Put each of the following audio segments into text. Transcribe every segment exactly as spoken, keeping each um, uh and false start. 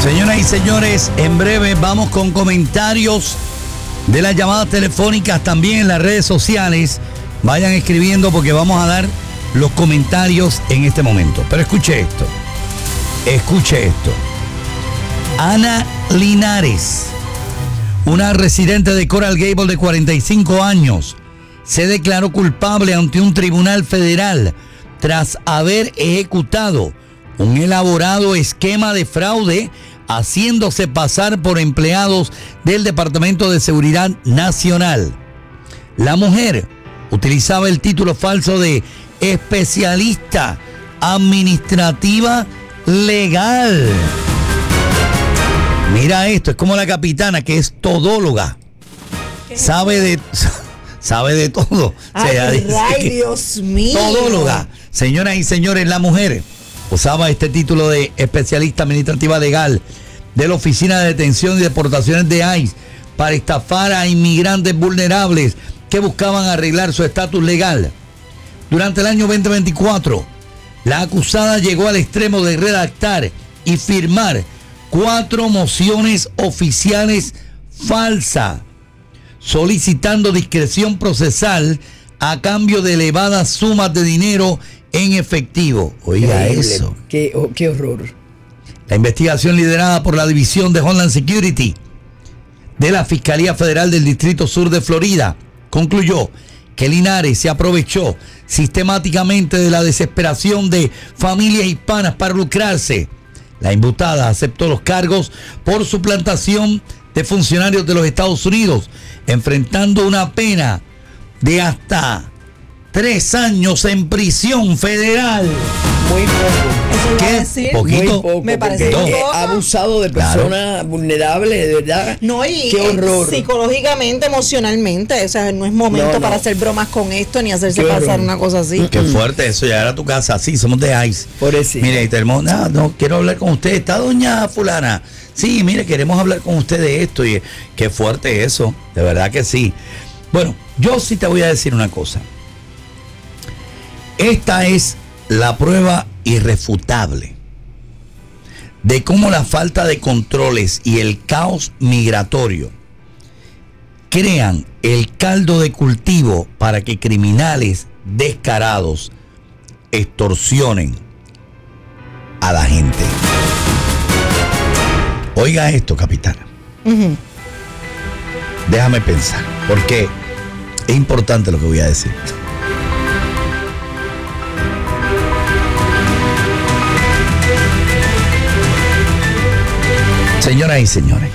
Señoras y señores, en breve vamos con comentarios de las llamadas telefónicas, también en las redes sociales. Vayan escribiendo porque vamos a dar los comentarios en este momento. Pero escuche esto, escuche esto. Ana Linares, una residente de Coral Gables de cuarenta y cinco años, se declaró culpable ante un tribunal federal tras haber ejecutado un elaborado esquema de fraude haciéndose pasar por empleados del Departamento de Seguridad Nacional. La mujer utilizaba el título falso de especialista administrativa legal. Mira esto, es como la capitana que es todóloga. Sabe de, sabe de todo. Ay, o sea, ay Dios mío. Todóloga. Señoras y señores, la mujer usaba este título de especialista administrativa legal de la Oficina de Detención y Deportaciones de I C E para estafar a inmigrantes vulnerables que buscaban arreglar su estatus legal. Durante el año veinte veinticuatro, la acusada llegó al extremo de redactar y firmar cuatro mociones oficiales falsas, solicitando discreción procesal a cambio de elevadas sumas de dinero en efectivo. Oiga eso. Qué, oh, qué horror. La investigación liderada por la División de Homeland Security de la Fiscalía Federal del Distrito Sur de Florida concluyó que Linares se aprovechó sistemáticamente de la desesperación de familias hispanas para lucrarse. La imputada aceptó los cargos por suplantación de funcionarios de los Estados Unidos, enfrentando una pena de hasta tres años en prisión federal. Muy poco. ¿Qué? Decir, Poquito. muy poco, Me parece porque poco. ha abusado de personas claro. vulnerables, de verdad. No, y qué horror. Psicológicamente, emocionalmente, o sea, no es momento no, no. para hacer bromas con esto ni hacerse qué pasar horror. Una cosa así. Qué fuerte eso, llegar a tu casa, sí, somos de I C E. Por eso. Mire, y tenemos, no, no, quiero hablar con usted, está doña fulana. Sí, mire, queremos hablar con usted de esto y qué fuerte eso, de verdad que sí. Bueno, yo sí te voy a decir una cosa. Esta es la prueba irrefutable de cómo la falta de controles y el caos migratorio crean el caldo de cultivo para que criminales descarados extorsionen a la gente. Oiga esto, capitana. Uh-huh. Déjame pensar, porque es importante lo que voy a decir. Señoras y señores,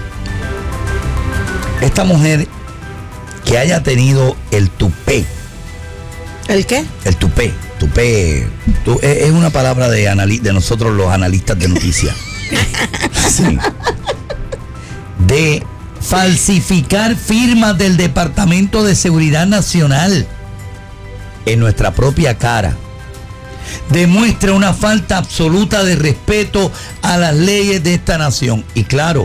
esta mujer que haya tenido el tupé. ¿El qué? El tupé. Tupé. Tu, es, es una palabra de, anali- de nosotros los analistas de noticias. Sí. De falsificar firmas del Departamento de Seguridad Nacional en nuestra propia cara. Demuestra una falta absoluta de respeto a las leyes de esta nación. Y claro,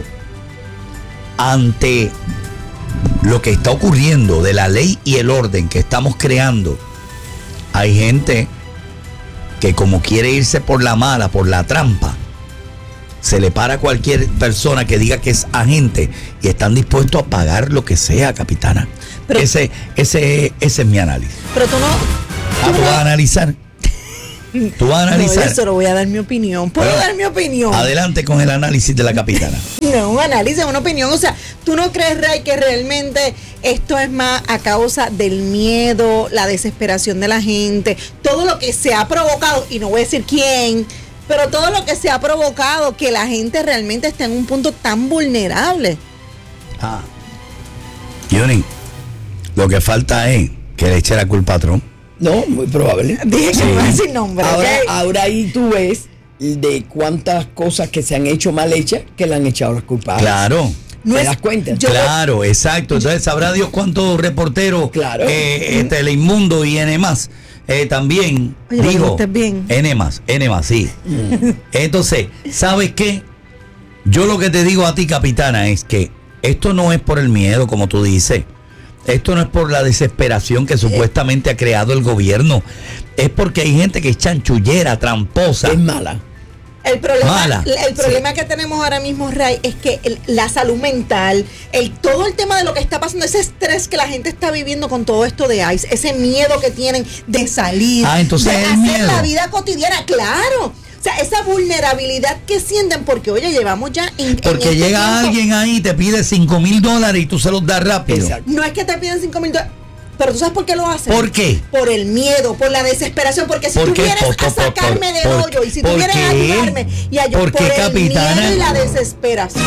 ante lo que está ocurriendo de la ley y el orden que estamos creando, hay gente que como quiere irse por la mala, por la trampa, se le para a cualquier persona que diga que es agente y están dispuestos a pagar lo que sea, capitana. Pero, ese, ese, ese es mi análisis. Pero tú no... Ah, tú vas a analizar. Tú vas a analizar. No, yo solo voy a dar mi opinión. ¿Puedo bueno, dar mi opinión? Adelante con el análisis de la capitana. No, un análisis, una opinión. O sea, ¿tú no crees, Ray, que realmente esto es más a causa del miedo, la desesperación de la gente, todo lo que se ha provocado, y no voy a decir quién, pero todo lo que se ha provocado que la gente realmente esté en un punto tan vulnerable? Ah. Johnny, lo que falta es que le eche la culpa a Trump. No, muy probable. Dije que sí. No voy a decir nombre. Ahora, ¿okay? ahora ahí tú ves de cuántas cosas que se han hecho mal hechas que le han echado las culpas. Claro. ¿Te no das es, cuenta? Yo, claro, exacto. Entonces sabrá Dios cuántos reporteros, claro. eh, eh, Teleinmundo y N más eh, también Oye, dijo bien. N más, N más, sí. Mm. Entonces, ¿sabes qué? Yo lo que te digo a ti, capitana, es que esto no es por el miedo, como tú dices. Esto no es por la desesperación que supuestamente ha creado el gobierno. Es porque hay gente que es chanchullera, tramposa. Es mala. El problema, Mala. el problema que tenemos ahora mismo, Ray, es que el- la salud mental, el todo el tema de lo que está pasando, ese estrés que la gente está viviendo con todo esto de ICE, ese miedo que tienen de salir, Ah, entonces de el hacer miedo. la vida cotidiana, claro. O sea, esa vulnerabilidad que sienten, porque oye, llevamos ya en, en Porque este llega tiempo- alguien ahí y te pide cinco mil dólares y tú se los das rápido. Exacto. No es que te piden cinco mil dólares. Pero tú sabes por qué lo hacen. ¿Por qué? Por el miedo, por la desesperación. Porque si ¿Por tú qué? vienes Por- a por- por- sacarme por- del por- hoyo y si tú ¿por vienes a qué? ayudarme y a yo ¿Por por qué, el capitana? miedo y la desesperación.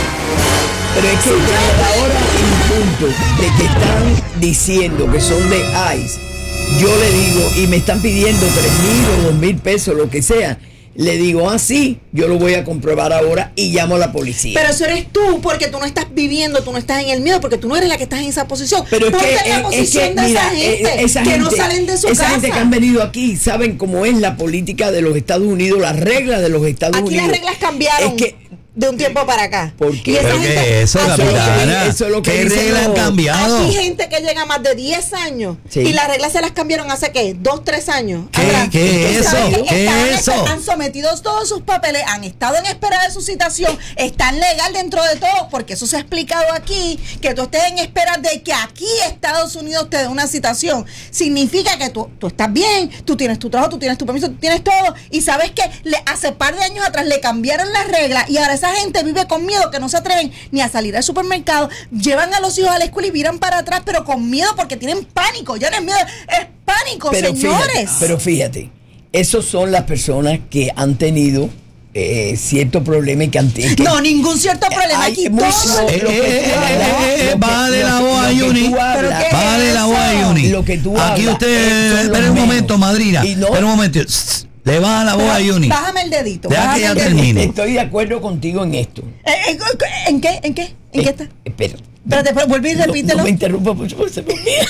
Pero es que ya ahora en punto de que están diciendo que son de ICE, yo le digo, y me están pidiendo tres mil o dos mil pesos, lo que sea, le digo, ah, sí, yo lo voy a comprobar ahora y llamo a la policía. Pero eso eres tú, porque tú no estás viviendo, tú no estás en el miedo, porque tú no eres la que estás en esa posición. Pero es Ponte que, en la es- es posición que, de mira, esa gente, eh, esa que no gente- salen de su esa casa. gente que han venido aquí saben cómo es la política de los Estados Unidos, las reglas de los Estados Aquí Unidos. las reglas cambiaron Es que de un tiempo para acá. ¿Por qué? Y esa ¿Pero gente- qué es eso, aquí- capitana? eso es lo que ¿Qué dicen reglas han los- cambiado? Aquí gente que llega más de diez años Sí. y las reglas se las cambiaron hace ¿qué? dos, tres años. ¿Qué- atrás. qué es ¿Tú sabes eso? que ¿Qué estaban es eso? Han sometido todos sus papeles, han estado en espera de su citación, están legal dentro de todo, porque eso se ha explicado aquí, que tú estés en espera de que aquí Estados Unidos te dé una citación. Significa que tú, tú estás bien, tú tienes tu trabajo, tú tienes tu permiso, tú tienes todo, y sabes que le, hace par de años atrás le cambiaron las reglas y ahora esa gente vive con miedo, que no se atreven ni a salir al supermercado, llevan a los hijos a la escuela y viran para atrás, pero con miedo porque tienen pánico, ya no es miedo, es pánico, pero señores. Fíjate, pero fíjate, esos son las personas que han tenido eh, cierto problema y que han que- No, ningún cierto problema Hay aquí. muy- Todos- lo- Eh, lo que eh, tú eh, hablas, eh, eh, lo que- bájale lo la que- voz a lo que Yuni. tú hablas, ¿Pero qué es Bájale la voz a eso? Yuni. Lo que tú Aquí hablas, usted, eh, son los espera un menos. momento, madrina. Y no- Espera un momento. Le baja la voz a Yuni. Bájame el dedito. Deja bájame que ella el dedito. termine. Estoy de acuerdo contigo en esto. Eh, eh, ¿En qué? ¿En qué? ¿En qué Eh, está? Espera. Espérate, pero vuelve y No- repítelo. No, me interrumpa mucho porque se me olvida.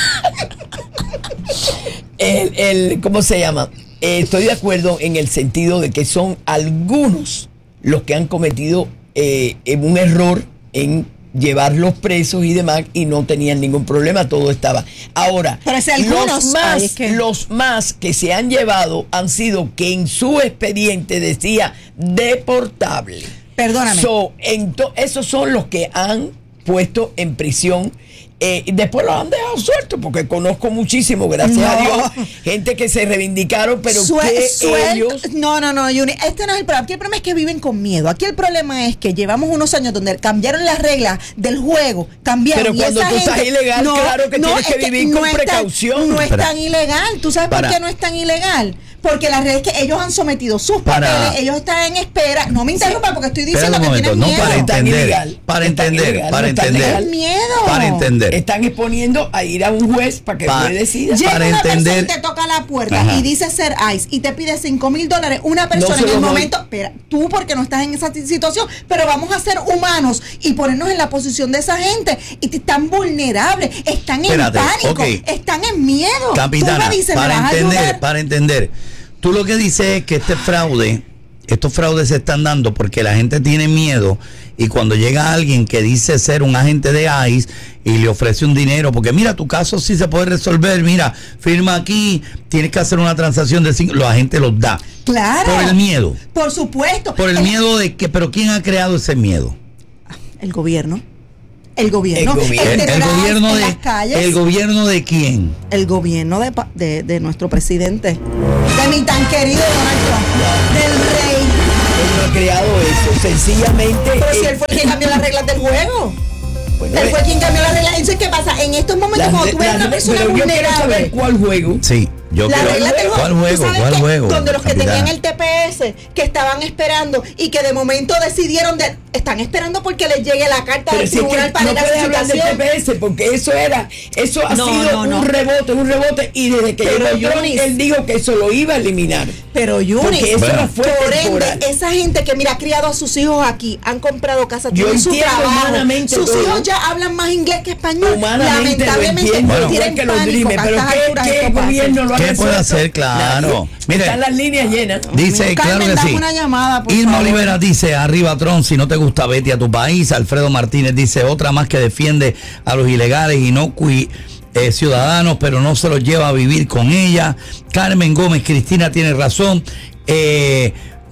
el, el, ¿Cómo se llama? Eh, estoy de acuerdo en el sentido de que son algunos los que han cometido eh, un error en llevarlos presos y demás y no tenían ningún problema, todo estaba. Ahora, Pero ese algunos, los más, ay, es que- los más que se han llevado han sido que en su expediente decía deportable. Perdóname. So, ento- esos son los que han puesto en prisión. Eh, y después los han dejado sueltos, porque conozco muchísimo, gracias No. a Dios, gente que se reivindicaron, pero Sue- que suel- ellos... No, no, no, Yuni, este no es el problema. Aquí el problema es que viven con miedo. Aquí el problema es que llevamos unos años donde cambiaron las reglas del juego, cambiaron. Pero y cuando esa tú estás gente- ilegal, claro que tienes que es vivir con no es tan- precaución. no es Para- tan ilegal. ¿Tú sabes para- por qué no es tan ilegal? Porque la realidad es que ellos han sometido sus Para- papeles, ellos están en espera. No me interrumpa porque estoy Espera diciendo un que momento, tienen no miedo. para Están entender, ilegal. para Están entender, ilegal, para no están entender, legal. Miedo. para entender. Están exponiendo a ir a un juez para que Pa- el juez decida. Llega Para una entender- persona y te toca la puerta Ajá. y dice ser ICE y te pide cinco mil dólares. Una persona se en los el doy. momento, espera, tú porque no estás en esa situación, pero vamos a ser humanos y ponernos en la posición de esa gente y te están vulnerables, están Espérate, en pánico, ok. están en miedo. Capitana, Tú me dices, ¿me para vas a entender, ayudar? para entender. Tú lo que dices es que este fraude, estos fraudes se están dando porque la gente tiene miedo y cuando llega alguien que dice ser un agente de ICE y le ofrece un dinero, porque mira, tu caso sí se puede resolver, mira, firma aquí, tienes que hacer una transacción de cinco, los agentes los da. Claro. Por el miedo. Por supuesto. Por el miedo de que, pero ¿quién ha creado ese miedo? El gobierno. El gobierno. El gobierno. El, el tener a gobierno en de las calles. el gobierno de quién? El gobierno de, pa- de, de nuestro presidente, de mi tan querido Donald Trump, del rey. Él no ha creado eso, sencillamente. Pero si eh, él fue quien cambió las reglas del juego. bueno, Él eh, fue quien cambió las reglas. Entonces, ¿qué pasa? En estos momentos, las cuando de- tú ves a las una de- persona pero yo quiero saber vulnerable, cuál juego. Sí, yo la creo. regla del juego. ¿Cuál ¿Tú juego? sabes ¿Cuál que juego? Donde los que capitana? tenían el T P S, que estaban esperando y que de momento decidieron, de, están esperando porque les llegue la carta Pero del si es que tribunal para no ir a puedes su hablar de T citación. P S porque eso era, eso ha No, sido no, no. un rebote, un rebote y desde que Pero, llegó Trump, Yunis, él dijo que eso lo iba a eliminar. Pero Yunis, Porque eso Bueno. no fue por temporal. ende, esa gente que mira ha criado a sus hijos aquí, han comprado casas, Yo tienen su entiendo trabajo, humanamente sus todo. hijos ya hablan más inglés que español. Humanamente lo Lamentablemente entiendo, Bueno. igual tienen que los pánico Dreamers, que a pero estas ¿qué, alturas qué esto pase. gobierno lo ha ¿Qué puede resuelto? hacer? Claro. Nadie. Mire. Están las líneas llenas. Dice, Carmen, claro que dame sí. una llamada, por Irma favor. Olivera dice, arriba Trump, si no te gusta, vete a tu país. Alfredo Martínez dice, otra más que defiende a los ilegales inocui eh, ciudadanos, pero no se los lleva a vivir con ella. Carmen Gómez, Cristina tiene razón. Eh,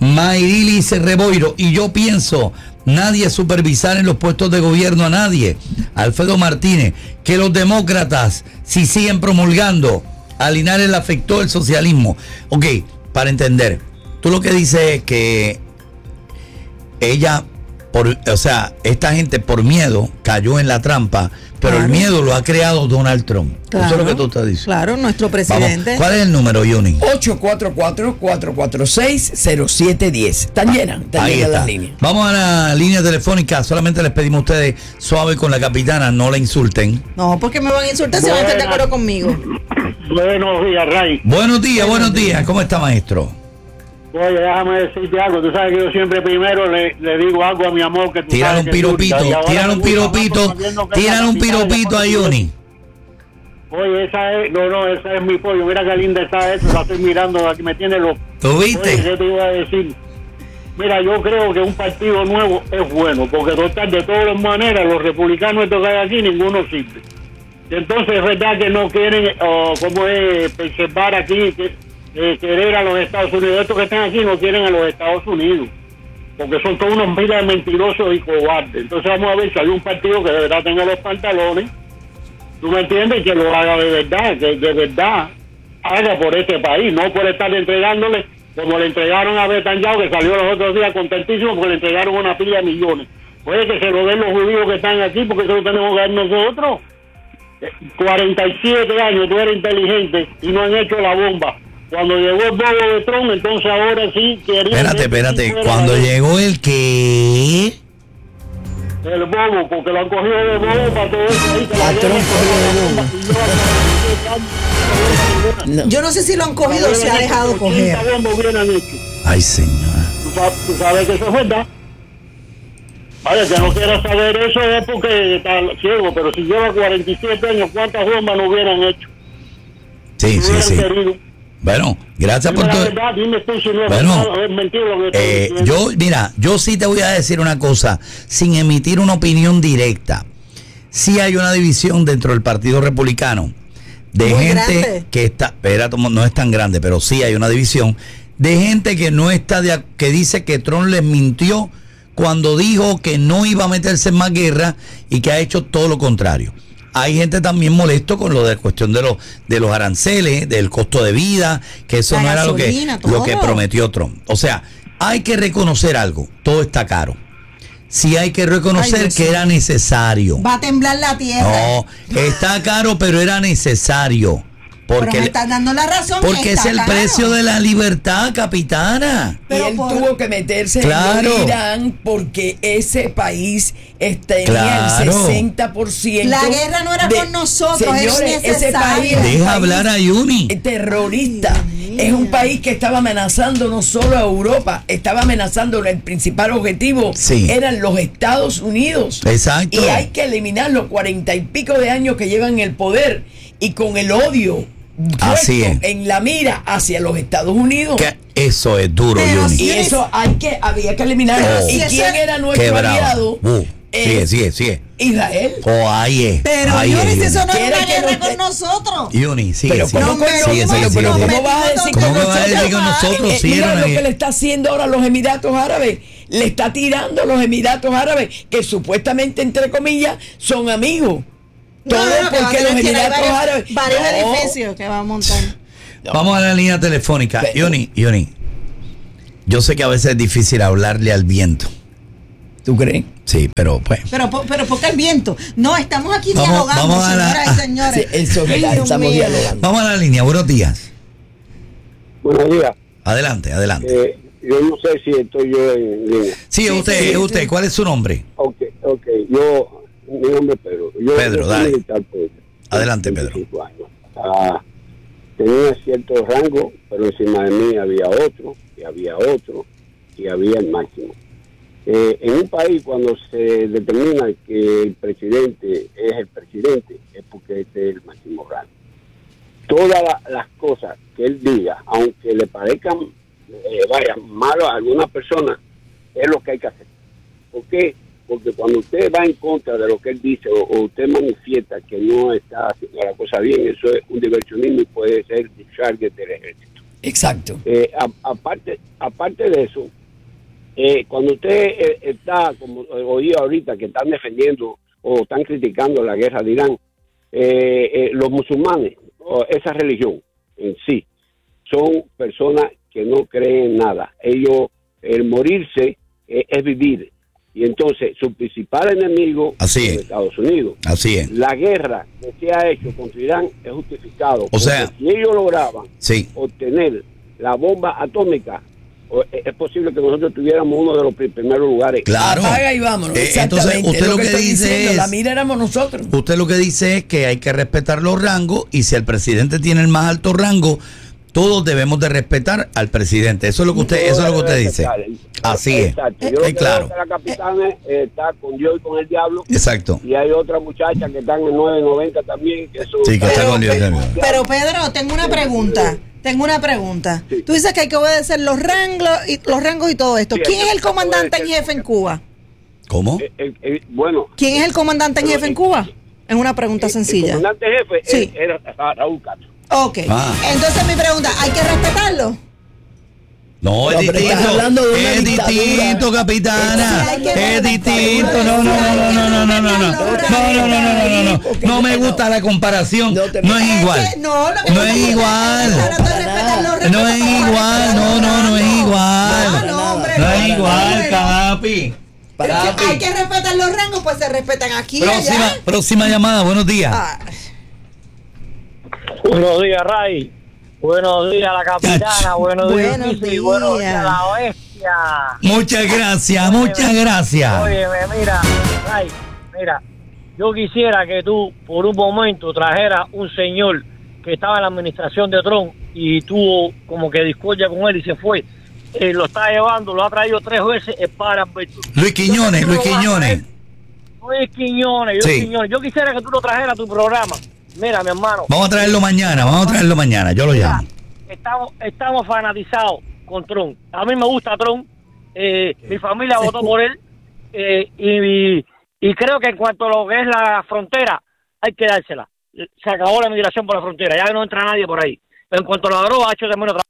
Mayrilis Reboiro. Y yo pienso, nadie supervisar en los puestos de gobierno a nadie. Alfredo Martínez, que los demócratas, si siguen promulgando, a Linares le afectó el socialismo. Ok, para entender, tú lo que dices es que ella, por, o sea, esta gente por miedo cayó en la trampa, pero Claro. el miedo lo ha creado Donald Trump. Claro, Eso es lo que tú estás diciendo. Claro, nuestro presidente. Vamos, ¿cuál es el número, Juni? ocho cuatro cuatro, cuatro cuatro seis, cero siete uno cero. Están llenas, están Ahí llenas está. las líneas. Vamos a la línea telefónica. Solamente les pedimos a ustedes suave con la capitana, no la insulten. No, porque me van a insultar si van a estar de acuerdo conmigo. Buenos días, Ray. Buenos días, buenos días. ¿Cómo está, maestro? Oye, déjame decirte algo. Tú sabes que yo siempre primero le, le digo algo a mi amor que tú Tírale sabes un que es piropito, turca, y ahora tírale me un gusta más piropito, porque sabiendo que es tírale la un capital, piropito a ya cuando- Juni. Oye, esa es, no, no, esa es mi pollo. Mira qué linda está esa, la estoy mirando, aquí me tiene loco. ¿Tú Oye, ¿qué viste? te iba a decir? Mira, yo creo que un partido nuevo es bueno, porque total, de todas maneras, los republicanos estos que hay aquí, ninguno sirve. Entonces es verdad que no quieren, o como es, preservar aquí, que, eh, querer a los Estados Unidos. Estos que están aquí no quieren a los Estados Unidos, porque son todos unos miles de mentirosos y cobardes. Entonces vamos a ver si hay un partido que de verdad tenga los pantalones, tú me entiendes, que lo haga de verdad, que de verdad haga por este país, no por estar entregándole, como le entregaron a Netanyahu, que salió los otros días contentísimo porque le entregaron una pila de millones. Puede que se lo den los judíos que están aquí, porque eso lo tenemos que dar nosotros. Eh, cuarenta y siete años, tú eres inteligente y no han hecho la bomba. Cuando llegó el bobo de Trump, entonces ahora sí querían... Espérate, espérate. Cuando llegó el que... El bobo, porque lo han cogido de bobo para todo eso ahí. que la A guerra Trump fue cogido de la bobo. bomba, y yo a cuarenta y siete años, no hubo ninguna. No. Yo no sé si lo han cogido o se ha dejado coger. ochenta bombas hubieran hecho. Ay, señor. Tú sabes, tú sabes que eso es verdad. Vaya, que no quiera saber eso es porque está ciego, pero si lleva cuarenta y siete años, ¿cuántas bombas no hubieran hecho? Sí, No sí, hubieran sí. querido. Bueno, gracias Dime por la todo. verdad, dime tú si no es Bueno, verdad, es mentira lo que estoy Eh, diciendo. yo, mira, yo sí te voy a decir una cosa, sin emitir una opinión directa. Sí hay una división dentro del Partido Republicano de Muy gente grande. que está, espera, no es tan grande, pero sí hay una división de gente que no está de, ac- que dice que Trump les mintió cuando dijo que no iba a meterse en más guerra y que ha hecho todo lo contrario. Hay gente también molesto con lo de cuestión de los de los aranceles, del costo de vida, que eso La no era lo que gasolina, lo que todo. prometió Trump. O sea, hay que reconocer algo, todo está caro. Sí hay que reconocer Ay, Dios que mío. era necesario. Va a temblar la tierra. No, está caro, pero era necesario. Pero Porque, me estás dando la razón. porque es está el caro. precio de la libertad, capitana. Y Pero él por- tuvo que meterse Claro. en Irán porque ese país tenía Claro. el sesenta por ciento. La guerra no era de- con nosotros, es Señores, ese necesaria. país es un Deja país hablar a Yuni. terrorista. Es un país que estaba amenazando no solo a Europa, estaba amenazando, el principal objetivo Sí. eran los Estados Unidos. Exacto. Y hay que eliminar los cuarenta y pico de años que llevan en el poder y con el odio Así puesto es. en la mira hacia los Estados Unidos. Que eso es duro, Pero Yuni. Y eso hay que, había que eliminarlo. Oh. ¿Y Si quién ese- era nuestro Qué bravo. aliado? Uh, Eh, sigue, sigue, sigue. Israel. Oh, ahí es. Pero ahí Yuri, es, si Yuni. eso no es Quiere una que guerra no con te- nosotros. Yuni, sigue, Pero sigue. ¿cómo No, que pero sigue, no? sigue, Pero, sigue, pero sigue. ¿cómo vas a decir ¿Cómo que que vas a decir nosotros- con nosotros? Eh, Sí, mira era lo una- que le está haciendo ahora a los Emiratos Árabes. Le está tirando a los Emiratos Árabes, que supuestamente, entre comillas, son amigos. No, Todo no, no, que va a porque tener- los tiene Emiratos varios- Árabes. Varios No. edificios que va a montar. Vamos a la línea telefónica. Pero- Yuni, Yuni. Yo sé que a veces es difícil hablarle al viento. ¿Tú crees? Sí, pero pues. Pero, po- pero ¿por qué el viento? No, estamos aquí Vamos- dialogando, vamos a la- señoras y señores. Sí, eso es Ay, verdad, Dios estamos mío. dialogando. Vamos a la línea. Buenos días. Buenos días. Adelante, adelante. Eh, yo no sé si estoy yo en línea. Sí, es sí, usted, sí, es sí. usted. ¿Cuál es su nombre? Ok, ok. Yo, mi nombre es Pedro. Yo Pedro, yo soy dale. militar por Adelante, Pedro. veinticinco años. Ah, tenía cierto rango, pero encima de mí había otro, y había otro, y había el máximo. Eh, en un país, cuando se determina que el presidente es el presidente, es porque este es el máximo rango. Todas la- las cosas que él diga, aunque le parezcan, eh, vaya, malo a alguna persona, es lo que hay que hacer. ¿Por qué? Porque cuando usted va en contra de lo que él dice o, o usted manifiesta que no está haciendo la cosa bien, eso es un diversionismo y puede ser discharge del ejército. Exacto. Eh, a- aparte, aparte de eso, eh, cuando usted eh, está, como oí ahorita, que están defendiendo o están criticando la guerra de Irán, eh, eh, los musulmanes, o esa religión en sí, son personas que no creen en nada. Ellos, el morirse eh, es vivir. Y entonces, su principal enemigo Así es es. Estados Unidos. Así es. La guerra que se ha hecho contra Irán es justificado. O sea, porque si ellos lograban Sí. obtener la bomba atómica, o- es posible que nosotros tuviéramos uno de los pri- primeros lugares. Claro. Apaga y vámonos. Eh, Exactamente. entonces, usted es lo que estoy dice diciendo, es- la mira éramos nosotros. Usted lo que dice es que hay que respetar los rangos y si el presidente tiene el más alto rango, todos debemos de respetar al presidente. Eso es lo que usted, eso es lo que usted dice. Así es. Exacto. Yo lo Es que claro. veo que la capitana eh, está con Dios y con el diablo. Exacto. Y hay otra muchacha que está en nueve noventa también. Que eso Sí, que está con Dios. Pero Pedro, tengo una pregunta. Tengo una pregunta. Sí. Tú dices que hay que obedecer los rangos y los rangos y todo esto. Sí, ¿Quién hay es que el comandante en obedecer. jefe en Cuba? ¿Cómo? Eh, eh, eh, bueno. ¿Quién es el comandante en Pero jefe en el- Cuba? Es una pregunta El sencilla. comandante jefe Sí. eh, era Raúl Castro. Ok. Ah. Entonces mi pregunta, ¿hay que respetarlo? No, es No, pero estás distinto. hablando de una Es dictadura. distinto, capitana. Sí, hay que Es respetar. distinto. No, no, no, no, no, no, no, no, no. No, no, no, no, no, no. No me gusta la comparación. No te No es metas. igual. Es que no, lo que No pasa es que igual. estás hablando de respetar los No es respetos. igual. No, no, no es Ah, igual. no, hombre, No no, es no, igual, no. Capi. Es que Capi. hay que respetar los rangos, pues se respetan aquí y Próxima, allá. próxima llamada. Buenos días. Ah, Buenos días, Ray. Buenos días, la capitana. Buenos días, Buenos Pipi. Buenos días. días, la bestia. Muchas gracias, muchas gracias. Oye, mira, Ray, mira, yo quisiera que tú por un momento trajeras un señor que estaba en la administración de Trump y tuvo como que discordia con él y se fue. Eh, lo está llevando, lo ha traído tres veces, es para Alberto. Luis Quiñones, Luis Quiñones. Luis Quiñones, Luis Sí. Quiñones. Yo quisiera que tú lo trajeras a tu programa. Mira, mi hermano. Vamos a traerlo mañana, vamos a traerlo mañana. Yo lo Mira, llamo. Estamos, estamos fanatizados con Trump. A mí me gusta Trump. Eh, mi familia votó por él. Eh, y, y creo que en cuanto a lo que es la frontera, hay que dársela. Se acabó la migración por la frontera. Ya no entra nadie por ahí. Pero en cuanto a la droga, ha hecho también otra.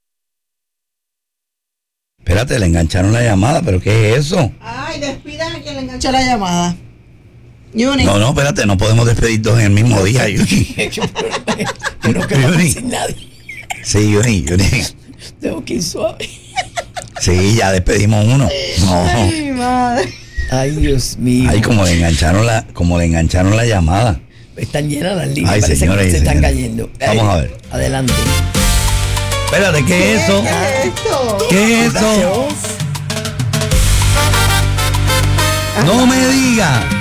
Espérate, le engancharon la llamada, pero ¿qué es eso? ay, despidan a quien le enganchó la llamada. Yuni. No, no, espérate, no podemos despedir dos en el mismo día, Yuni. Yo no quiero Yuni. sin nadie. Sí, Yuni, Yuni. Tengo que ir suave. Sí, ya despedimos uno. No. Ay, madre. Ay, Dios mío. Ay, como le engancharon la, como le engancharon la llamada. Están llenas las líneas. Ay, Parece señores que y se están señores. cayendo. Vamos Ay, a ver. Adelante. Espérate, ¿qué es eso? ¿Qué es esto? ¿Qué es eso? No me diga.